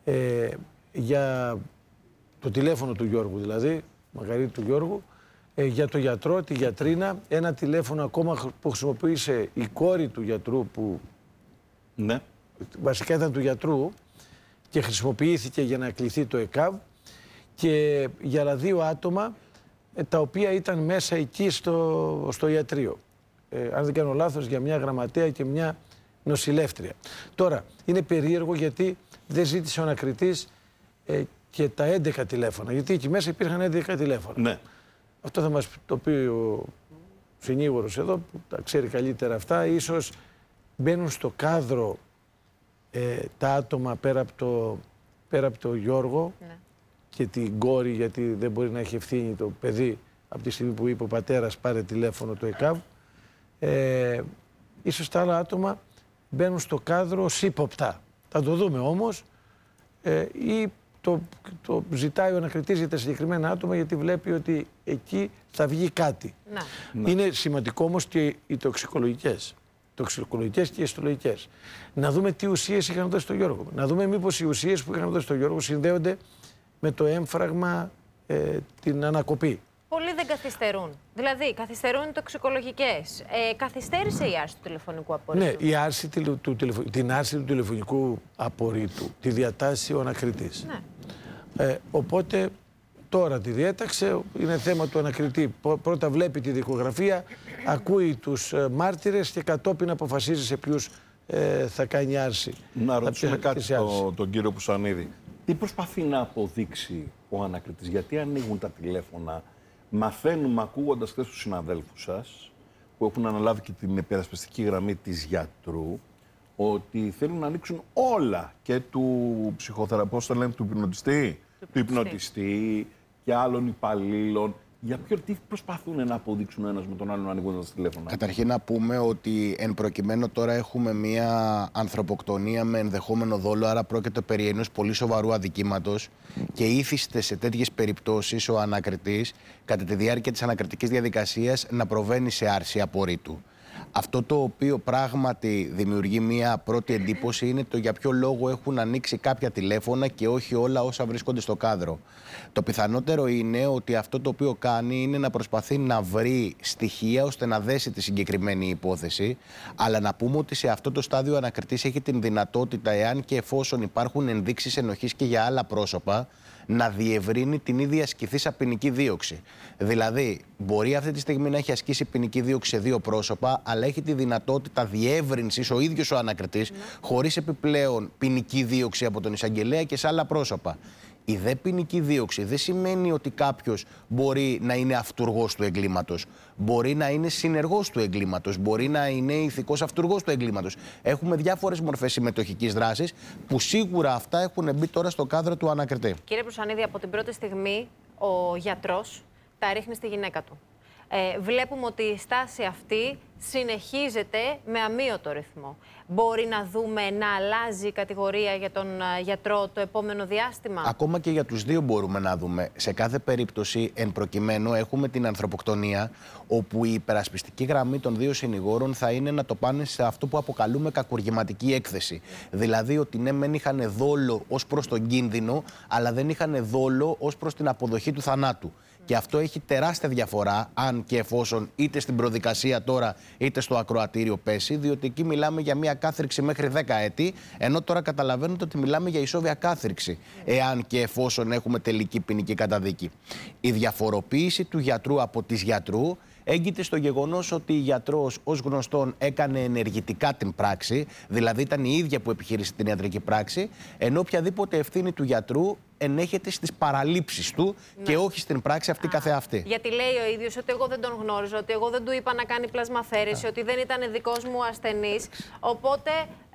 για το τηλέφωνο του Γιώργου δηλαδή, Μαργαρίτη του Γιώργου, για το γιατρό, τη γιατρίνα, ένα τηλέφωνο ακόμα που χρησιμοποίησε η κόρη του γιατρού που ναι, βασικά ήταν του γιατρού και χρησιμοποιήθηκε για να κληθεί το ΕΚΑΒ, και για άλλα 2 άτομα τα οποία ήταν μέσα εκεί στο ιατρείο. Αν δεν κάνω λάθος, για μια γραμματέα και μια νοσηλεύτρια. Τώρα, είναι περίεργο γιατί δεν ζήτησε ο ανακριτής και τα 11 τηλέφωνα, γιατί εκεί μέσα υπήρχαν 11 τηλέφωνα. ναι. Αυτό θα μας το πει ο συνήγορος εδώ, που τα ξέρει καλύτερα αυτά. Ίσως μπαίνουν στο κάδρο τα άτομα πέρα από το Γιώργο, ναι, και την κόρη, γιατί δεν μπορεί να έχει ευθύνη το παιδί από τη στιγμή που είπε ο πατέρας πάρε τηλέφωνο το ΕΚΑΒ. Ίσως τα άλλα άτομα μπαίνουν στο κάδρο ως ύποπτα. Θα το δούμε όμως, ή το ζητάει ο ανακριτής για τα συγκεκριμένα άτομα, γιατί βλέπει ότι εκεί θα βγει κάτι. Ναι. Είναι σημαντικό όμως και οι τοξικολογικές και οι ιστολογικές. Να δούμε τι ουσίες είχαν δώσει στο Γιώργο. Να δούμε μήπως οι ουσίες που είχαν δώσει στο Γιώργο συνδέονται με το έμφραγμα, την ανακοπή. Πολλοί δεν καθυστερούν. Δηλαδή, καθυστερούν οι τοξικολογικές. Καθυστέρησε η άρση του τηλεφωνικού απορρίτου. Ναι, την άρση του τηλεφωνικού απορρίτου τη διατάσσει ο ανακριτής. Ναι. Οπότε τώρα τη διέταξε, είναι θέμα του ανακριτή. Πρώτα βλέπει τη δικογραφία, ακούει τους μάρτυρες και κατόπιν αποφασίζει σε ποιους θα κάνει άρση. Να ρωτήσουμε κάτι τον κύριο Πουσανίδη. Τι προσπαθεί να αποδείξει ο ανακριτής, γιατί ανοίγουν τα τηλέφωνα? Μαθαίνουμε, ακούγοντας χθες τους συναδέλφους σας, που έχουν αναλάβει και την υπερασπιστική γραμμή της γιατρού, ότι θέλουν να ανοίξουν όλα, και του ψυχοθεραπεύτη, του υπνοτιστή και άλλων υπαλλήλων. Για τι προσπαθούν να αποδείξουν ένας με τον άλλον ανοίγοντας τα τηλέφωνα? Καταρχήν να πούμε ότι εν προκειμένου τώρα έχουμε μια ανθρωποκτονία με ενδεχόμενο δόλο, άρα πρόκειται περί ενός πολύ σοβαρού αδικήματος και ήθιστε σε τέτοιες περιπτώσεις ο ανακριτής κατά τη διάρκεια της ανακριτικής διαδικασίας να προβαίνει σε άρση απορρίτου. Αυτό το οποίο πράγματι δημιουργεί μια πρώτη εντύπωση είναι το για ποιο λόγο έχουν ανοίξει κάποια τηλέφωνα και όχι όλα όσα βρίσκονται στο κάδρο. Το πιθανότερο είναι ότι αυτό το οποίο κάνει είναι να προσπαθεί να βρει στοιχεία ώστε να δέσει τη συγκεκριμένη υπόθεση, αλλά να πούμε ότι σε αυτό το στάδιο ο ανακριτής έχει την δυνατότητα, εάν και εφόσον υπάρχουν ενδείξεις ενοχής και για άλλα πρόσωπα, να διευρύνει την ίδια ασκηθήσα ποινική δίωξη. Δηλαδή, μπορεί αυτή τη στιγμή να έχει ασκήσει ποινική δίωξη σε 2 πρόσωπα, αλλά έχει τη δυνατότητα διεύρυνσης ο ίδιος ο ανακριτής, χωρίς επιπλέον ποινική δίωξη από τον εισαγγελέα και σε άλλα πρόσωπα. Η δε ποινική δίωξη δεν σημαίνει ότι κάποιος μπορεί να είναι αυτουργός του εγκλήματος. Μπορεί να είναι συνεργός του εγκλήματος. Μπορεί να είναι ηθικός αυτουργός του εγκλήματος. Έχουμε διάφορες μορφές συμμετοχικής δράσης που σίγουρα αυτά έχουν μπει τώρα στο κάδρο του ανακριτή. Κύριε Πουσανίδη, από την πρώτη στιγμή ο γιατρός τα ρίχνει στη γυναίκα του. Βλέπουμε ότι η στάση αυτή συνεχίζεται με αμύωτο ρυθμό. Μπορεί να δούμε να αλλάζει η κατηγορία για τον γιατρό το επόμενο διάστημα? Ακόμα και για τους 2 μπορούμε να δούμε. Σε κάθε περίπτωση, εν προκειμένου, έχουμε την ανθρωποκτονία, όπου η υπερασπιστική γραμμή των 2 συνηγόρων θα είναι να το πάνε σε αυτό που αποκαλούμε κακουργηματική έκθεση. Δηλαδή ότι ναι, μεν είχαν δόλο ως προς τον κίνδυνο, αλλά δεν είχαν δόλο ως προς την αποδοχή του θανάτου. Και αυτό έχει τεράστια διαφορά, αν και εφόσον είτε στην προδικασία τώρα είτε στο ακροατήριο πέσει, διότι εκεί μιλάμε για μια κάθριξη μέχρι 10 έτη, ενώ τώρα καταλαβαίνετε ότι μιλάμε για ισόβια κάθριξη, εάν και εφόσον έχουμε τελική ποινική καταδίκη. Η διαφοροποίηση του γιατρού από της γιατρού έγκυται στο γεγονός ότι η γιατρός ως γνωστόν έκανε ενεργητικά την πράξη, δηλαδή ήταν η ίδια που επιχείρησε την ιατρική πράξη, ενώ οποιαδήποτε ευθύνη του γιατρού ενέχεται στις παραλήψεις του και όχι στην πράξη αυτή καθεαυτή. Γιατί λέει ο ίδιος ότι εγώ δεν τον γνώριζα, ότι εγώ δεν του είπα να κάνει πλασμαθέρεση, ότι δεν ήταν δικός μου ασθενής. Οπότε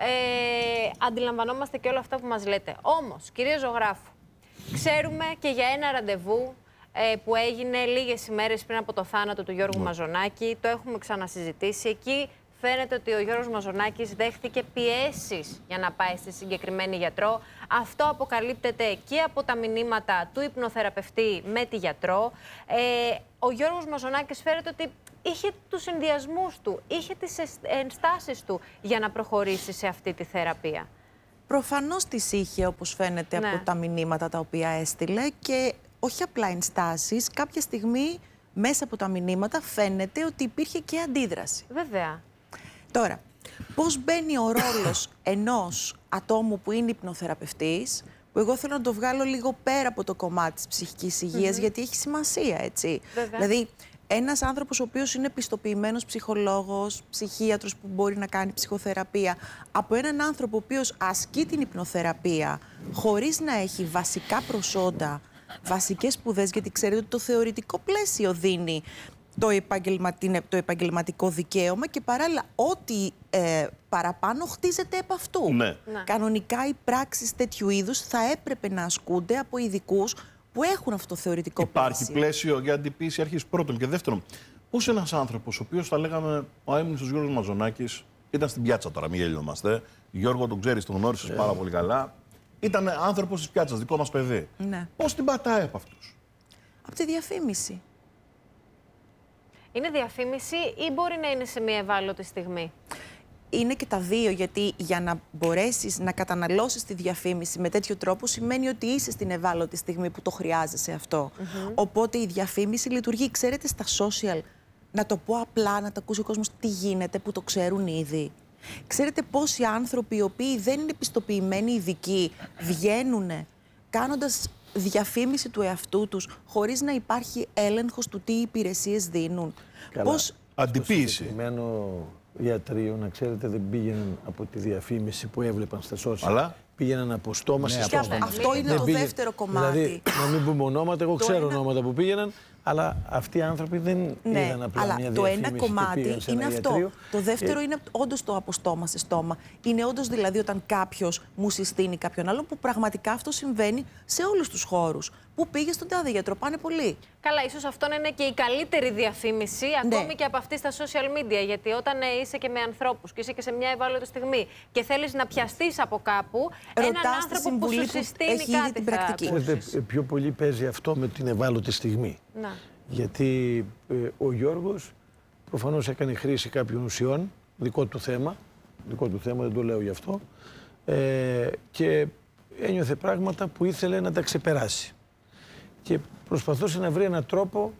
αντιλαμβανόμαστε και όλα αυτά που μας λέτε. Όμως, κύριε ζωγράφου, ξέρουμε και για ένα ραντεβού που έγινε λίγες ημέρες πριν από το θάνατο του Γιώργου Μαζονάκη. Το έχουμε ξανασυζητήσει. Εκεί φαίνεται ότι ο Γιώργος Μαζονάκης δέχτηκε πιέσεις για να πάει στη συγκεκριμένη γιατρό. Αυτό αποκαλύπτεται και από τα μηνύματα του υπνοθεραπευτή με τη γιατρό. Ο Γιώργος Μαζονάκης φαίνεται ότι είχε τους συνδυασμούς του, είχε τις ενστάσεις του για να προχωρήσει σε αυτή τη θεραπεία. Προφανώς τις είχε, όπως φαίνεται από τα μηνύματα τα οποία έστειλε, και όχι απλά ενστάσεις, κάποια στιγμή μέσα από τα μηνύματα φαίνεται ότι υπήρχε και αντίδραση. Βέβαια. Τώρα, πώς μπαίνει ο ρόλος ενός ατόμου που είναι υπνοθεραπευτής, που εγώ θέλω να το βγάλω λίγο πέρα από το κομμάτι της ψυχικής υγείας, γιατί έχει σημασία, έτσι. Βέβαια. Δηλαδή, ένας άνθρωπος ο οποίος είναι πιστοποιημένος ψυχολόγος, ψυχίατρος που μπορεί να κάνει ψυχοθεραπεία, από έναν άνθρωπο ο οποίος ασκεί την υπνοθεραπεία χωρίς να έχει βασικά προσόντα, βασικές σπουδές, γιατί ξέρετε ότι το θεωρητικό πλαίσιο δίνει το επαγγελματικό δικαίωμα και παράλληλα ό,τι παραπάνω χτίζεται επ' αυτού. Ναι. Κανονικά οι πράξεις τέτοιου είδους θα έπρεπε να ασκούνται από ειδικούς που έχουν αυτό το θεωρητικό πλαίσιο. Υπάρχει πλαίσιο για αντιποίηση αρχής, πρώτον. Και δεύτερον, πώς ένας άνθρωπος, ο οποίος θα λέγαμε ο αείμνηστος Γιώργος Μαζονάκης, ήταν στην πιάτσα τώρα, μην γελιόμαστε. Γιώργο, τον ξέρεις, τον γνώρισες πάρα πολύ καλά. Ήταν άνθρωπος της πιάτσας, δικό μας παιδί. Ναι. Πώς την πατάει από αυτούς? Από τη διαφήμιση. Είναι διαφήμιση ή μπορεί να είναι σε μια ευάλωτη στιγμή? Είναι και τα δύο, γιατί για να μπορέσεις να καταναλώσεις τη διαφήμιση με τέτοιο τρόπο σημαίνει ότι είσαι στην ευάλωτη στιγμή που το χρειάζεσαι αυτό. Οπότε η διαφήμιση λειτουργεί, ξέρετε, στα social, να το πω απλά, να το ακούσει ο κόσμος τι γίνεται, που το ξέρουν ήδη. Ξέρετε πόσοι άνθρωποι οι οποίοι δεν είναι πιστοποιημένοι ειδικοί βγαίνουν κάνοντας διαφήμιση του εαυτού τους χωρίς να υπάρχει έλεγχος του τι υπηρεσίες δίνουν. Πώς... Αντιποίηση. Στο συγκεκριμένο ιατρείο, να ξέρετε, δεν πήγαιναν από τη διαφήμιση που έβλεπαν στα social. Αλλά... πήγαιναν από στόμα σε στόμα. Αυτό είναι το δεύτερο κομμάτι. Δηλαδή, να μην πούμε ονόματα, εγώ ξέρω ονόματα που πήγαιναν, αλλά αυτοί οι άνθρωποι δεν είδαν απλά αλλά μια το διαφήμιση. ένα κομμάτι είναι αυτό. Ιατρείο. Το δεύτερο είναι όντως το από στόμα σε στόμα. Είναι όντως δηλαδή όταν κάποιος μου συστήνει κάποιον άλλον, που πραγματικά αυτό συμβαίνει σε όλους τους χώρους. Που πήγε στον τάδε γιατρό, πάνε πολλοί. Καλά, ίσως αυτό να είναι και η καλύτερη διαφήμιση, ακόμη και από αυτή στα social media. Γιατί όταν είσαι και με ανθρώπους και είσαι και σε μια ευάλωτη στιγμή και θέλεις να πιαστείς από κάπου, έναν άνθρωπο που σου συστήνει κάτι θα ακούσεις. Πιο πολύ παίζει αυτό με την ευάλωτη στιγμή. Να. Γιατί ο Γιώργος προφανώς έκανε χρήση κάποιων ουσιών, δικό του θέμα, δεν το λέω γι' αυτό, και ένιωθε πράγματα που ήθελε να τα ξεπεράσει. Και προσπαθούσε να βρει έναν τρόπο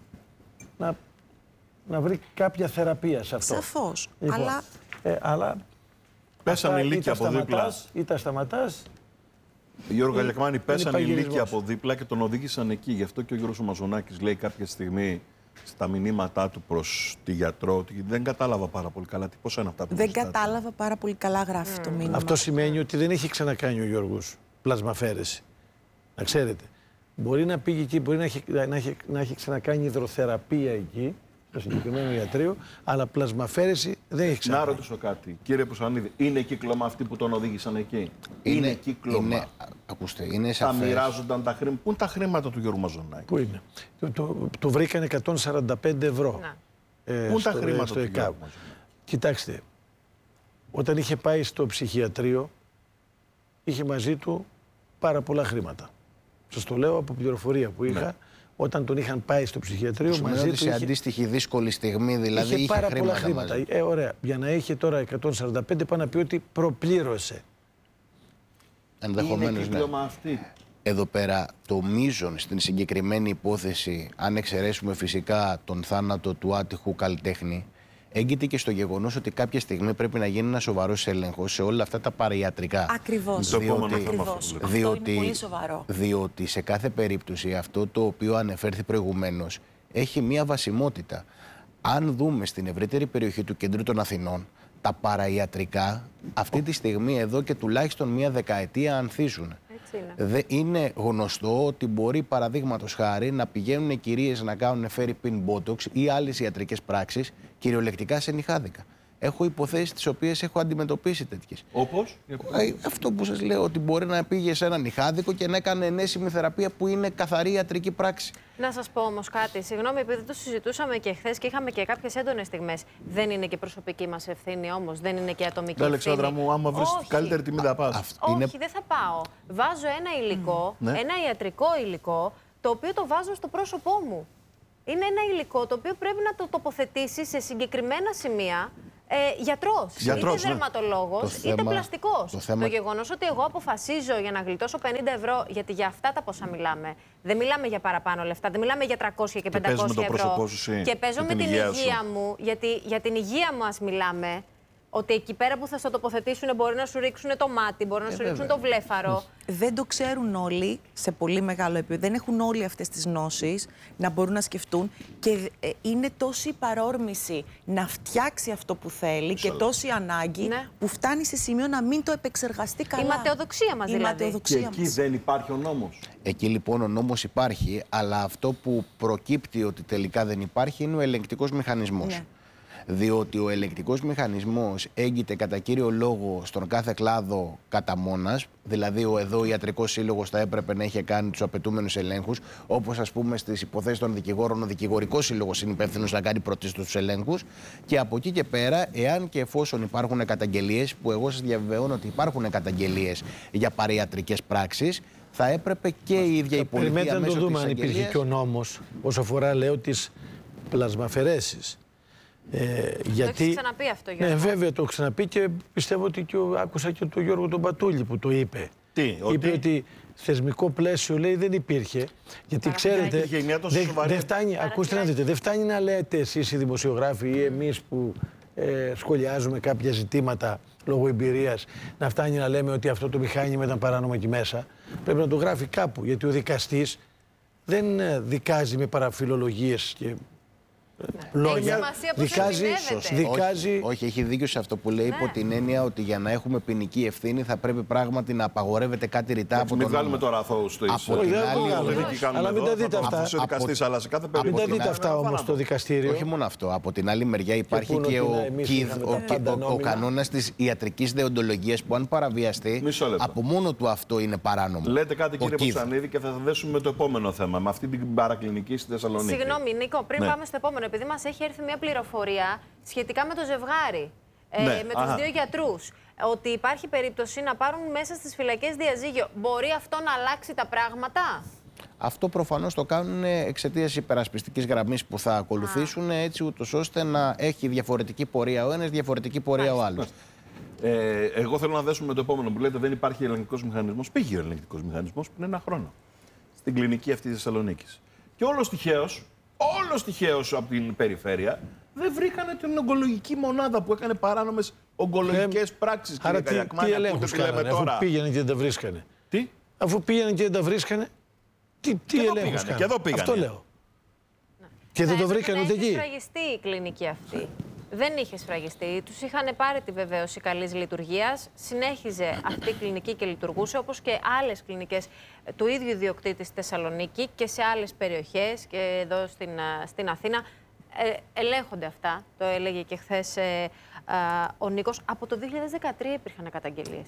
να βρει κάποια θεραπεία σε αυτό. Σαφώς. Λοιπόν, αλλά πέσανε ηλίκια από δίπλα. Ή τα σταματάς. Γιώργο Γαλιακμάνη, πέσανε ηλίκια επαγγελισμός. από δίπλα και τον οδήγησαν εκεί. Γι' αυτό και ο Γιώργος Μαζονάκης λέει κάποια στιγμή στα μηνύματά του προς τη γιατρό ότι δεν κατάλαβα πάρα πολύ καλά. Πώς είναι αυτά που Δεν ζητάτε? κατάλαβα πάρα πολύ καλά, γράφει το μήνυμα. Αυτό σημαίνει ότι δεν έχει ξανακάνει ο Γιώργος πλασμαφέρεση. Να ξέρετε. Μπορεί να πήγε εκεί, μπορεί να έχει ξανακάνει υδροθεραπεία εκεί, στο συγκεκριμένο ιατρείο, αλλά πλασμαφέρεση δεν έχει ξανακάνει. Να ρωτήσω κάτι. Κύριε Πουσανίδη, είναι κύκλωμα αυτοί που τον οδήγησαν εκεί? Είναι κύκλωμα. Ακούστε, είναι Τα σαφές. μοιράζονταν τα χρήματα. Πού είναι τα χρήματα του Γιώργου Μαζονάκη? Πού είναι? Το βρήκανε 145 ευρώ. Πού είναι τα χρήματα στο του ΕΚΑΒ. Γιώργου Μαζονάκη? Κοιτάξτε, όταν είχε πάει στο ψυχιατρίο, είχε μαζί του πάρα πολλά χρήματα. Σας το λέω από πληροφορία που είχα. Όταν τον είχαν πάει στο ψυχιατρίο, μαζί του σε αντίστοιχη δύσκολη στιγμή, δηλαδή είχε πάρα πολλά χρήματα. χρήματα. Ωραία. Για να είχε τώρα 145, πάει να πει ότι προπλήρωσε. Ενδεχομένως, Είναι ναι. κύκλωμα αυτή. Εδώ πέρα το μείζον στην συγκεκριμένη υπόθεση, αν εξαιρέσουμε φυσικά τον θάνατο του άτυχου καλλιτέχνη, έγκυται και στο γεγονός ότι κάποια στιγμή πρέπει να γίνει ένα σοβαρός έλεγχος σε όλα αυτά τα παραϊατρικά. Ακριβώς. Το επόμενο θέμα Ακριβώς. αυτό. Αυτό είναι πολύ σοβαρό. Διότι σε κάθε περίπτωση αυτό το οποίο ανεφέρθη προηγουμένως έχει μία βασιμότητα. Αν δούμε στην ευρύτερη περιοχή του κέντρου των Αθηνών, τα παραϊατρικά αυτή τη στιγμή εδώ και τουλάχιστον μία δεκαετία ανθίζουν. Είναι γνωστό ότι μπορεί παραδείγματος χάρη να πηγαίνουν κυρίες να κάνουν φέρει-πιν μπότοξ ή άλλες ιατρικές πράξεις κυριολεκτικά σε νυχάδικα. Έχω υποθέσεις τις οποίες έχω αντιμετωπίσει τέτοιες. Όπως? Αυτό που σας λέω, ότι μπορεί να πήγε σε έναν νυχάδικο και να έκανε ενέσιμη θεραπεία που είναι καθαρή ιατρική πράξη. Να σας πω όμως κάτι. Συγγνώμη, επειδή το συζητούσαμε και χθες και είχαμε και κάποιες έντονες στιγμές. Δεν είναι και προσωπική μας ευθύνη όμως, δεν είναι και ατομική ευθύνη. Αλεξάνδρα μου, άμα βρεις καλύτερη τιμή θα πας. Όχι, δεν θα πάω. Βάζω ένα υλικό, ένα ιατρικό υλικό, το οποίο το βάζω στο πρόσωπό μου. Είναι ένα υλικό το οποίο πρέπει να το τοποθετήσει σε συγκεκριμένα σημεία, Γιατρός, είτε δερματολόγος, είτε πλαστικός. Το γεγονός ότι εγώ αποφασίζω για να γλιτώσω 50 ευρώ, γιατί για αυτά τα πόσα μιλάμε, δεν μιλάμε για παραπάνω λεφτά, δεν μιλάμε για 300 και 500 ευρώ. Και παίζω με την υγεία μου, γιατί για την υγεία μου ας μιλάμε. Ότι εκεί πέρα που θα στο τοποθετήσουν μπορεί να σου ρίξουν το μάτι, μπορεί να σου ρίξουν το βλέφαρο. Δεν το ξέρουν όλοι σε πολύ μεγάλο επίπεδο. Δεν έχουν όλοι αυτές τις γνώσεις να μπορούν να σκεφτούν. Και είναι τόση παρόρμηση να φτιάξει αυτό που θέλει και τόση ανάγκη που φτάνει σε σημείο να μην το επεξεργαστεί καλά. Η ματαιοδοξία μας δηλαδή. Και εκεί δεν υπάρχει ο νόμος. Εκεί λοιπόν ο νόμος υπάρχει, αλλά αυτό που προκύπτει ότι τελικά δεν υπάρχει είναι ο ελεγκτικός μηχανισμός. Ναι. Διότι ο ελεγκτικός μηχανισμός έγκυται κατά κύριο λόγο στον κάθε κλάδο κατά μόνας. Δηλαδή, ο ιατρικός σύλλογος θα έπρεπε να είχε κάνει τους απαιτούμενους ελέγχους. Όπως, ας πούμε, στις υποθέσεις των δικηγόρων, ο δικηγορικός σύλλογος είναι υπεύθυνος να κάνει πρωτίστως τους ελέγχους. Και από εκεί και πέρα, εάν και εφόσον υπάρχουν καταγγελίες, που εγώ σας διαβεβαιώνω ότι υπάρχουν καταγγελίες για παριατρικές πράξεις, θα έπρεπε και η ίδια η πολιτεία μέσω της αγγελίας... να το δούμε αν υπήρχε και ο νόμος όσον αφορά, λέω, τις πλασμαφαιρέσεις. Γιατί... Το έχεις ξαναπεί αυτό, Γιώργο. Ναι, βέβαια το έχω ξαναπεί και πιστεύω ότι άκουσα και τον Γιώργο τον Πατούλη που το είπε. Είπε ότι θεσμικό πλαίσιο, λέει, δεν υπήρχε. Γιατί ξέρετε, δεν φτάνει, ακούστε να δείτε, δεν φτάνει να λέτε εσείς οι δημοσιογράφοι ή εμείς που σχολιάζουμε κάποια ζητήματα λόγω εμπειρίας, να φτάνει να λέμε ότι αυτό το μηχάνημα ήταν παράνομο εκεί μέσα. Πρέπει να το γράφει κάπου, γιατί ο δικαστής δεν δικάζει με παραφιλολογίες και λόγια, δικάζει. Όχι, έχει δίκιο σε αυτό που λέει, υπό την έννοια ότι για να έχουμε ποινική ευθύνη θα πρέπει πράγματι να απαγορεύεται κάτι ρητά από τον νόμο. Μην βγάλουμε τώρα αθώους στο αλλά μην τα δείτε αυτά. Μην τα δείτε αυτά όμως στο δικαστήριο. Όχι μόνο αυτό. Από την άλλη μεριά υπάρχει και ο κανόνας της ιατρικής δεοντολογίας που αν παραβιαστεί, από μόνο του αυτό είναι παράνομο. Λέτε κάτι, κύριε Πουτσανίδη, και θα δέσουμε με το επόμενο θέμα, με αυτή την παρακλινική στη Θεσσαλονίκη. Συγγνώμη, Νίκο, πριν πάμε στο επόμενο, επειδή μας έχει έρθει μια πληροφορία σχετικά με το ζευγάρι, με τους δύο γιατρούς, ότι υπάρχει περίπτωση να πάρουν μέσα στις φυλακές διαζύγιο. Μπορεί αυτό να αλλάξει τα πράγματα? Αυτό προφανώς το κάνουν εξαιτίας υπερασπιστικής γραμμής που θα ακολουθήσουν, έτσι ούτως ώστε να έχει διαφορετική πορεία ο ένας, διαφορετική πορεία ο άλλος. Εγώ θέλω να δέσουμε με το επόμενο που λέτε, δεν υπάρχει ελεγκτικός μηχανισμός. Πήγε ο ελεγκτικός μηχανισμός πριν ένα χρόνο στην κλινική αυτή της Θεσσαλονίκης. Και όλος τυχαίος από την περιφέρεια δεν βρήκανε την ογκολογική μονάδα που έκανε παράνομες ογκολογικές πράξεις. Άρα τι ελέγχους κάνανε, αφού πήγαιναν και δεν τα βρίσκανε? Τι? Αφού πήγαιναν και δεν τα βρίσκανε, τι ελέγχους κάνανε? Και εδώ πήγανε. Αυτό λέω. Και δεν το βρήκανε ούτε εκεί. Είχε σφραγιστεί η κλινική αυτή. Δεν είχε σφραγιστεί. Τους είχαν πάρει τη βεβαίωση καλής λειτουργίας. Συνέχιζε αυτή η κλινική και λειτουργούσε, όπως και άλλες κλινικές του ίδιου ιδιοκτήτη στη Θεσσαλονίκη και σε άλλες περιοχές και εδώ στην Αθήνα. Ελέγχονται αυτά. Το έλεγε και χθες ο Νίκος. Από το 2013 υπήρχαν καταγγελίες.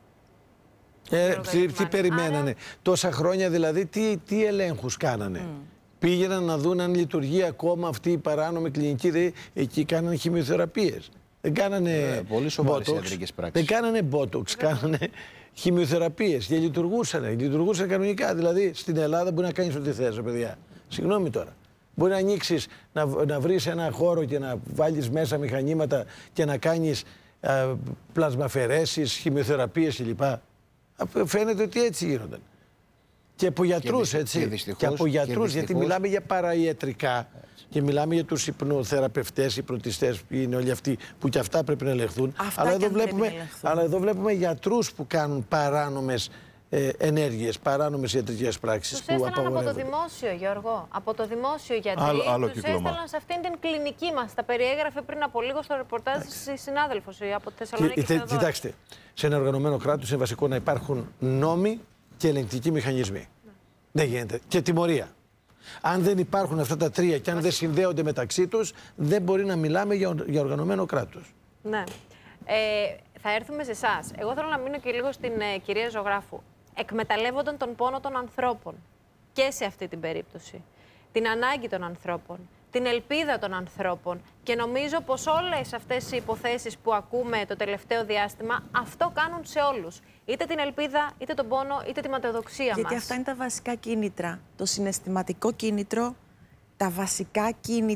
Τι περιμένανε? Τόσα χρόνια δηλαδή, τι ελέγχους κάνανε? Πήγαιναν να δουν αν λειτουργεί ακόμα αυτή η παράνομη κλινική. Εκεί κάνανε χημειοθεραπείες. Δεν κάνανε botox. Δεν κάνανε botox, κάνανε χημειοθεραπείες και λειτουργούσαν κανονικά. Δηλαδή στην Ελλάδα μπορεί να κάνεις ό,τι θες, παιδιά. Συγγνώμη τώρα. Μπορεί να ανοίξεις, να βρεις ένα χώρο και να βάλεις μέσα μηχανήματα και να κάνεις πλασμαφαιρέσεις, χημειοθεραπείες κλπ. Φαίνεται ότι έτσι γίνονταν. Και από γιατρούς, έτσι. Και από γιατρούς, γιατί μιλάμε για παραϊατρικά και μιλάμε για τους υπνοθεραπευτές, υπνοτιστές, που είναι όλοι αυτοί που και αυτά πρέπει να ελεγχθούν. Αλλά εδώ βλέπουμε γιατρούς που κάνουν παράνομες ενέργειες, παράνομες ιατρικές πράξεις. Τους έστελαν από το δημόσιο, Γιώργο. Από το δημόσιο γιατροί. Τους έστελαν σε αυτήν την κλινική μας. Τα περιέγραφε πριν από λίγο στο ρεπορτάζ της συνάδελφος από τη Θεσσαλονίκη. Κοιτάξτε, σε ένα οργανωμένο κράτος είναι βασικό να υπάρχουν νόμοι και ελεγκτικοί μηχανισμοί. Δεν γίνεται. Και τιμωρία. Αν δεν υπάρχουν αυτά τα τρία και αν δεν συνδέονται μεταξύ τους, δεν μπορεί να μιλάμε για οργανωμένο κράτος. Ναι. Θα έρθουμε σε εσάς. Εγώ θέλω να μείνω και λίγο στην κυρία Ζωγράφου. Εκμεταλλεύονταν τον πόνο των ανθρώπων και σε αυτή την περίπτωση. Την ανάγκη των ανθρώπων, την ελπίδα των ανθρώπων. Και νομίζω πως όλες αυτές οι υποθέσεις που ακούμε το τελευταίο διάστημα αυτό κάνουν σε όλους. Είτε την ελπίδα, είτε τον πόνο, είτε τη ματαιοδοξία μας. Γιατί αυτά είναι τα βασικά κίνητρα. Το συναισθηματικό κίνητρο, τα βασικά κίνητρα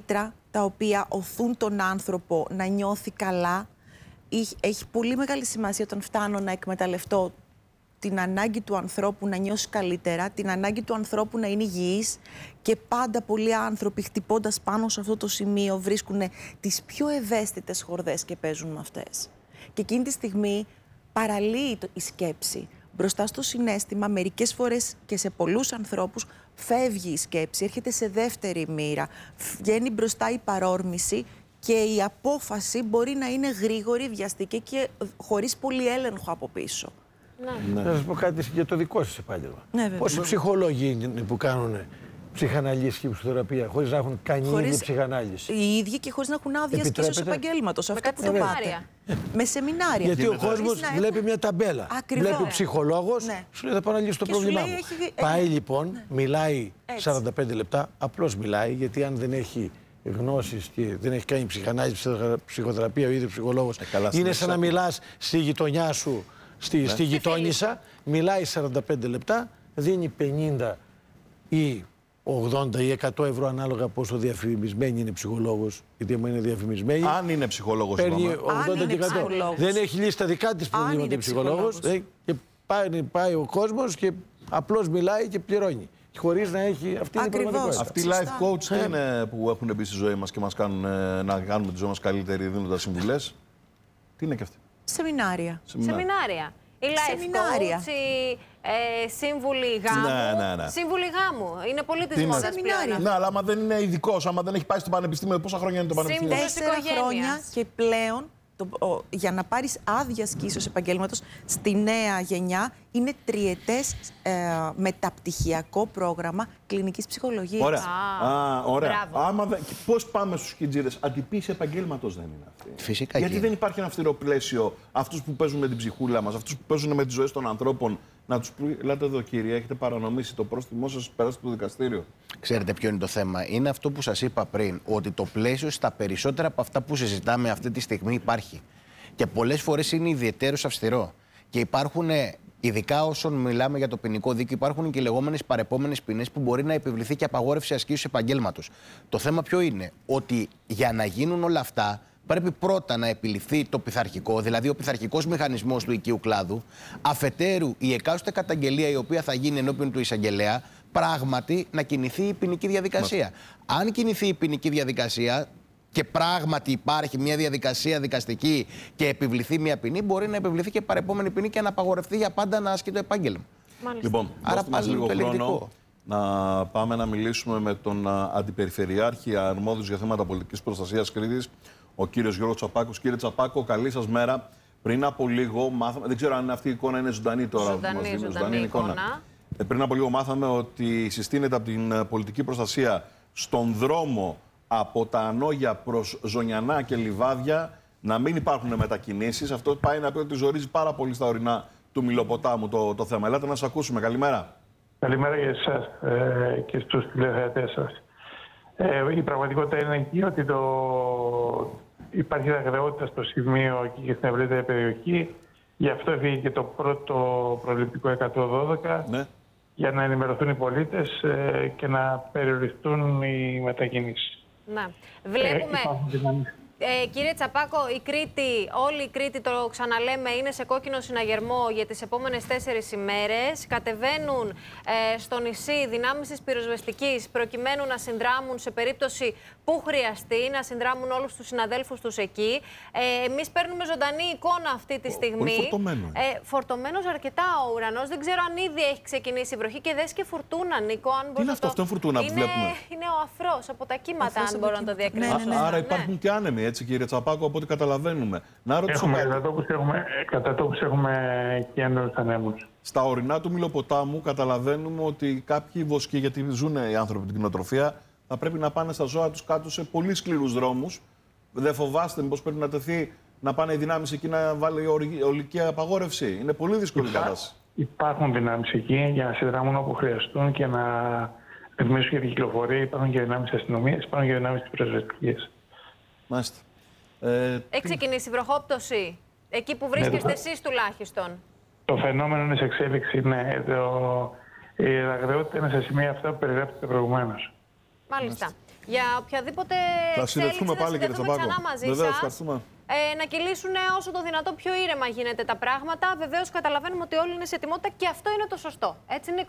τα οποία οθούν τον άνθρωπο να νιώθει καλά. Έχει πολύ μεγάλη σημασία όταν φτάνω να εκμεταλλευτώ την ανάγκη του ανθρώπου να νιώσει καλύτερα, την ανάγκη του ανθρώπου να είναι υγιής, και πάντα πολλοί άνθρωποι χτυπώντας πάνω σε αυτό το σημείο βρίσκουν τις πιο ευαίσθητες χορδές και παίζουν με αυτές. Και εκείνη τη στιγμή παραλύει η σκέψη. Μπροστά στο συναίσθημα, μερικές φορές και σε πολλούς ανθρώπους, φεύγει η σκέψη, έρχεται σε δεύτερη μοίρα, βγαίνει μπροστά η παρόρμηση και η απόφαση μπορεί να είναι γρήγορη, βιαστική και χωρίς πολύ έλεγχο από πίσω. Ναι. Να σας πω κάτι για το δικό σας επάγγελμα. Ναι, πόσοι ψυχολόγοι είναι που κάνουν ψυχαναλύση και ψυχοθεραπεία χωρίς να έχουν κάνει ήδη ψυχανάλυση? Οι ίδιοι και χωρίς να έχουν άδεια ασκήσεως επαγγέλματος. Αυτό που το πάτε. Με σεμινάρια. Γιατί ο κόσμος βλέπει μια ταμπέλα. Ακριβώς. Βλέπει ψυχολόγος, σου λέει θα πάω να λύσω το πρόβλημά μου. Πάει λοιπόν, μιλάει 45 λεπτά, απλώς μιλάει, γιατί αν δεν έχει γνώσεις και δεν έχει κάνει ψυχανάλυση, ψυχοθεραπεία ο ίδιος ψυχολόγος, είναι σαν να μιλάς στη γειτονιά σου, στη γειτόνισσα, μιλάει 45 λεπτά, δίνει 50 ή 80 ή 100 ευρώ ανάλογα πόσο διαφημισμένη είναι ψυχολόγος, γιατί άμα είναι διαφημισμένη. Αν είναι ψυχολόγος, παίρνει 80 και 100. Δεν έχει λύσει τα δικά της προβλήματα ψυχολόγος. Και πάει ο κόσμος και απλώς μιλάει και πληρώνει. Χωρίς να έχει αυτή την πραγματικότητα. Αυτοί οι life coach τι είναι που έχουν μπει στη ζωή μας και μας κάνουν να κάνουμε τη ζωή μας καλύτερη δίνοντας συμβουλές? Τι είναι και αυτοί? Σεμινάρια. Η life coach, η σύμβουλη γάμου. Ναι. Σύμβουλη γάμου. Είναι πολύ της μόδας πλέον. Ναι, αλλά άμα δεν είναι ειδικός, άμα δεν έχει πάει στο πανεπιστήμιο, πόσα χρόνια είναι το πανεπιστήμιο? 4 χρόνια και πλέον. Για να πάρεις άδεια ασκήσεως επαγγέλματος στη νέα γενιά είναι τριετές μεταπτυχιακό πρόγραμμα κλινικής ψυχολογίας. Ωραία. Πώς πάμε στους χιτζίδες? Αντιποίηση επαγγέλματος δεν είναι αυτή? Φυσικά. Γιατί δεν υπάρχει ένα αυστηρό πλαίσιο, αυτούς που παίζουν με την ψυχούλα μας, αυτούς που παίζουν με τις ζωές των ανθρώπων, να τους πει, ελάτε εδώ κύριε, έχετε παρανομήσει, το πρόστιμό σας περάσετε το δικαστήριο? Ξέρετε ποιο είναι το θέμα? Είναι αυτό που σας είπα πριν, ότι το πλαίσιο στα περισσότερα από αυτά που συζητάμε αυτή τη στιγμή υπάρχει. Και πολλές φορές είναι ιδιαιτέρως αυστηρό. Και υπάρχουν, ειδικά όσον μιλάμε για το ποινικό δίκαιο, υπάρχουν και οι λεγόμενες παρεπόμενες ποινές που μπορεί να επιβληθεί και απαγόρευση ασκήσεως επαγγέλματος. Το θέμα ποιο είναι? Ότι για να γίνουν όλα αυτά, πρέπει πρώτα να επιληθεί το πειθαρχικό, δηλαδή ο πειθαρχικός μηχανισμός του οικείου κλάδου, αφετέρου η εκάστοτε καταγγελία η οποία θα γίνει ενώπιον του εισαγγελέα, πράγματι να κινηθεί η ποινική διαδικασία. Αν κινηθεί η ποινική διαδικασία και πράγματι υπάρχει μια διαδικασία δικαστική και επιβληθεί μια ποινή, μπορεί να επιβληθεί και παρεπόμενη ποινή και να απαγορευτεί για πάντα να ασκεί το επάγγελμα. Λοιπόν, άρα μας λίγο χρόνο να πάμε να μιλήσουμε με τον Αντιπεριφερειάρχη αρμόδιος για θέματα πολιτικής προστασίας Κρήτης, ο κύριος Γιώργος Τσαπάκος. Κύριε Τσαπάκο, καλή σας μέρα. Πριν από λίγο μάθαμε, δεν ξέρω αν αυτή η εικόνα είναι ζωντανή τώρα. Ζωντανή εικόνα. Πριν από λίγο μάθαμε ότι συστήνεται από την πολιτική προστασία στον δρόμο από τα Ανόγια προς Ζωνιανά και Λιβάδια να μην υπάρχουν μετακινήσεις. Αυτό πάει να πει ότι ζορίζει πάρα πολύ στα ορεινά του Μυλοποτάμου το θέμα. Ελάτε να σας ακούσουμε. Καλημέρα. Καλημέρα για εσάς και στους τηλεθεατές σας. Η πραγματικότητα είναι εκεί ότι υπάρχει αγραιότητα στο σημείο και στην ευρύτερη περιοχή. Γι' αυτό έφυγε και το πρώτο προληπτικό 112, για να ενημερωθούν οι πολίτες και να περιοριστούν οι μετακινήσεις. Ναι. Βλέπουμε... Κύριε Τσαπάκο, όλη η Κρήτη, το ξαναλέμε, είναι σε κόκκινο συναγερμό για τις επόμενες 4 ημέρες. Κατεβαίνουν στο νησί δυνάμεις της πυροσβεστικής προκειμένου να συνδράμουν σε περίπτωση που χρειαστεί, να συνδράμουν όλους τους συναδέλφους τους εκεί. Εμείς παίρνουμε ζωντανή εικόνα αυτή τη στιγμή. Φορτωμένος αρκετά ο ουρανός. Δεν ξέρω αν ήδη έχει ξεκινήσει η βροχή και δες και φουρτούνα, Νίκο. Τι είναι αυτό, φουρτούνα που βλέπουμε? Είναι ο αφρός από τα κύματα, αν μπορώ να το διακρίνω. Άρα υπάρχουν και άνεμοι. Έτσι, κύριε Τσαπάκο, από ό,τι καταλαβαίνουμε. Να ρωτήσω κατά τόπους έχουμε και έντονους ανέμους. Στα ορεινά του Μυλοποτάμου καταλαβαίνουμε ότι κάποιοι βοσκοί, γιατί ζουν οι άνθρωποι την κτηνοτροφία, θα πρέπει να πάνε στα ζώα τους κάτω σε πολύ σκληρούς δρόμους. Δεν φοβάστε μήπως πρέπει να τεθεί να πάνε οι δυνάμεις εκεί να βάλει ολική απαγόρευση? Είναι πολύ δύσκολη η κατάσταση. Υπάρχουν δυνάμεις εκεί για να συνδράμουν όπου χρειαστούν και να ρυθμίσουν για την κυκλοφορία. Υπάρχουν και δυνάμεις αστυνομίας, υπάρχουν και δυνάμεις της πυροσβεστικής. Μάλιστα. Έχει ξεκινήσει η βροχόπτωση, εκεί που βρίσκεστε εσείς τουλάχιστον? Το φαινόμενο είναι σε εξέλιξη, η αγραιότητα είναι σε σημεία αυτά που περιγράψετε προηγουμένως. Μάλιστα. για οποιαδήποτε θα συνδεθούμε πάλι, κύριε Τσαμπάκο. Βεβαίως, να κυλήσουν όσο το δυνατό πιο ήρεμα γίνεται τα πράγματα. Βεβαίως καταλαβαίνουμε ότι όλοι είναι σε ετοιμότητα και αυτό είναι το σωστό. Έτσι, Νίκο.